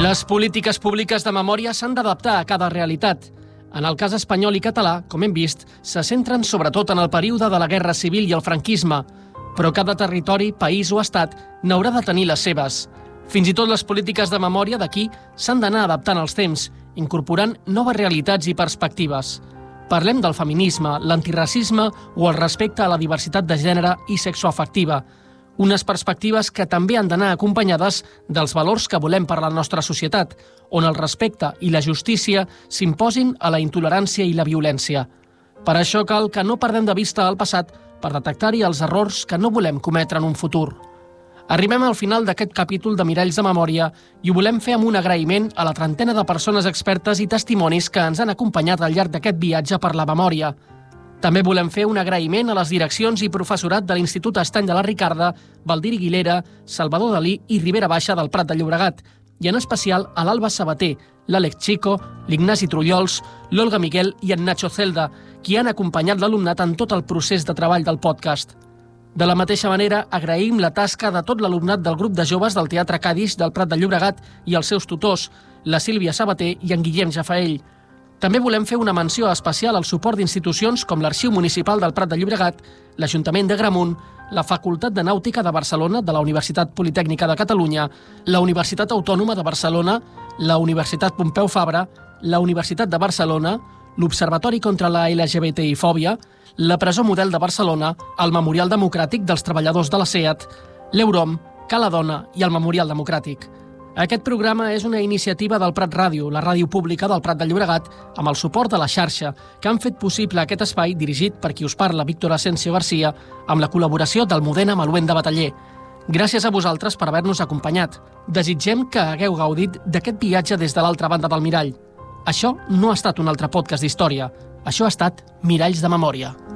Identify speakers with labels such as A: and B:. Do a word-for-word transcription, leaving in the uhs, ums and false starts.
A: Les polítiques públiques de memòria s'han d'adaptar a cada realitat. En el cas espanyol i català, com hem vist, se centren sobretot en el període de la Guerra Civil i el franquisme, però cada territori, país o estat n'haurà de tenir les seves. Fins i tot les polítiques de memòria d'aquí s'han d'anar adaptant als temps, incorporant noves realitats i perspectives. Parlem del feminisme, l'antiracisme o el respecte a la diversitat de gènere i sexoafectiva, unes perspectives que també han d'anar acompanyades dels valors que volem per a la nostra societat, on el respecte i la justícia s'imposin a la intolerància i la violència. Per això cal que no perdem de vista el passat per detectar-hi els errors que no volem cometre en un futur. Arribem al final d'aquest capítol de Miralls de Memòria i ho volem fer amb un agraïment a la trentena de persones expertes i testimonis que ens han acompanyat al llarg d'aquest viatge per la memòria. També volem fer un agraïment a les direccions i professorat de l'Institut Estany de la Ricarda, Baldiri Guilera, Salvador Dalí i Ribera Baixa del Prat de Llobregat, i en especial a l'Alba Sabater, l'Àlex Chico, l'Ignasi Trullols, l'Olga Miguel i en Nacho Celda, qui han acompanyat l'alumnat en tot el procés de treball del podcast. De la mateixa manera, agraïm la tasca de tot l'alumnat del grup de joves del Teatre Cadix del Prat de Llobregat i els seus tutors, la Sílvia Sabater i en Guillem Jafaell. També volem fer una menció especial al suport d'institucions com l'Arxiu Municipal del Prat de Llobregat, l'Ajuntament d'Agramunt, la Facultat de Nàutica de Barcelona de la Universitat Politècnica de Catalunya, la Universitat Autònoma de Barcelona, la Universitat Pompeu Fabra, la Universitat de Barcelona, l'Observatori contra la L G B T I Fòbia, la Presó Model de Barcelona, el Memorial Democràtic dels Treballadors de la SEAT, l'Eurom, Cala Dona i el Memorial Democràtic. Aquest programa és una iniciativa del Prat Ràdio, la ràdio pública del Prat de Llobregat, amb el suport de la xarxa, que han fet possible aquest espai dirigit per qui us parla, Víctor Asensio Garcia, amb la col·laboració d'Almudena Maluent de Bataller. Gràcies a vosaltres per haver-nos acompanyat. Desitgem que hagueu gaudit d'aquest viatge des de l'altra banda del mirall. Això no ha estat un altre podcast d'història. Això ha estat Miralls de Memòria.